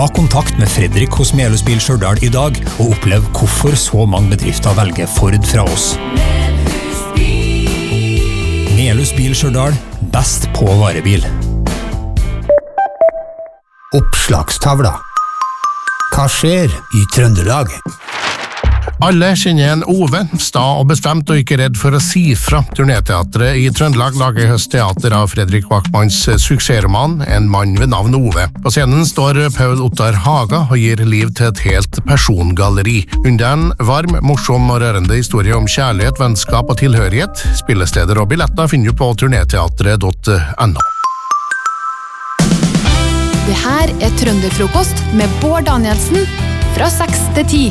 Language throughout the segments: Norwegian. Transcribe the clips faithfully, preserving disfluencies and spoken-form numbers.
Ta kontakt med Fredrik hos Melhus Bil Stjørdal i dag, og opplev hvorfor så mange bedrifter velger Ford fra oss. Melhus Bil Stjørdal, best på varebil. Oppslagstavla. Hva skjer i Trøndelag? Alle kjenner en Ove, sta og bestemt og ikke redd for å si fra. Turnéteatret i Trøndelag lager høstteater av Fredrik Backmans suksessroman En mann ved navn Ove. På scenen står Paul Ottar Haga og gir liv til et helt persongalleri. Under en varm, morsom og rørende historie om kjærlighet, vennskap og tilhørighet. Spillesteder og billetter finner du på turnéteatret punktum no. Det her er Trønderfrokost med Bård Danielsen fra seks til ti.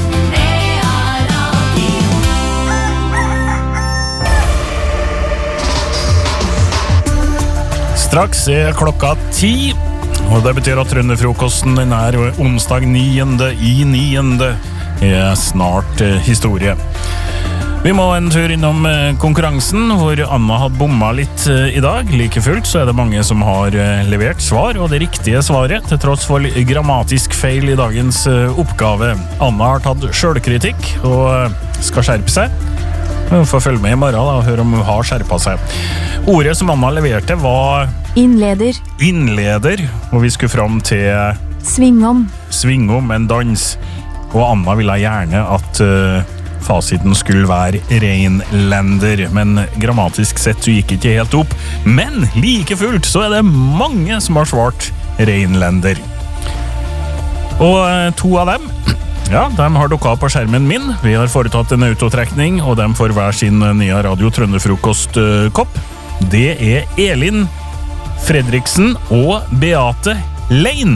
Straks er klokka ti, og det betyr at Trønderfrokosten den er onsdag niende i niende er snart historie. Vi må en tur innom konkurransen, hvor Anna hadde bomma litt i dag. Like fullt så er det mange som har levert svar, og det riktige svaret, til tross for grammatisk feil i dagens oppgave. Anna har tatt selvkritikk og skal skjerpe seg. Vi får følge med i morgen da, og høre om hun har skjerpet seg. Ordet som Anna leverte var Innleder. Innleder, og vi skulle fram til Svingom. Svingom, en dans. Og Anna ville gjerne at uh, fasiten skulle være reinlender, men grammatisk sett så gikk ikke helt opp. Men like fullt så er det mange som har svart reinlender. Og uh, to av dem, ja, de har dukket på skjermen min. Vi har foretatt en autotrekning, og de får hver sin nye Radio Trønderfrokost-kopp. Det er Elin Fredriksen og Beate Lein.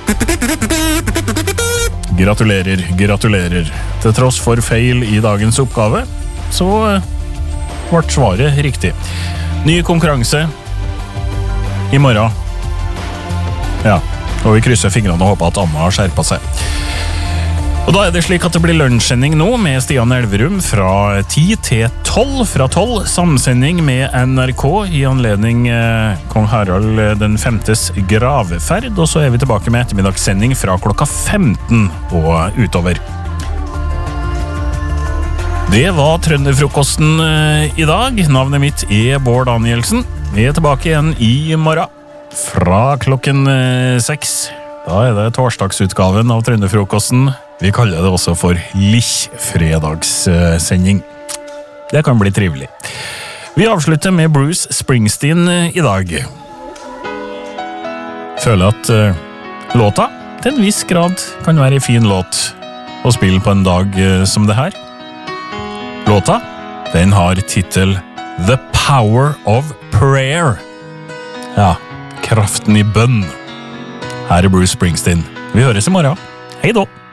Gratulerer, gratulerer. Til tross for feil i dagens oppgave, så ble svaret riktig. Ny konkurranse i morgen. Ja, og vi krysser fingrene og håper at Anna har skjerpet seg. Og da er det slik at det blir lunsjsending nå med Stian Elverum fra ti til tolv. Fra tolv, samsending med N R K i anledning eh, Kong Harald den femtes gravferd. Og så er vi tilbake med ettermiddagssending fra klokka femten og utover. Det var Trønderfrokosten eh, i dag. Navnet mitt er Bård Danielsen. Vi er tilbake igjen i morgen fra klokken eh, seks. Da er det torsdagsutgaven av Trønderfrokosten. Vi kaller det også for Lichfredagssending. Det kan bli trivelig. Vi avslutter med Bruce Springsteen i dag. Føler at uh, låta til en viss grad kan være en fin låt å spille på en dag uh, som det her. Låta, den har titel The Power of Prayer. Ja, kraften i bønn. Her er Bruce Springsteen. Vi høres i morgen. Hei da!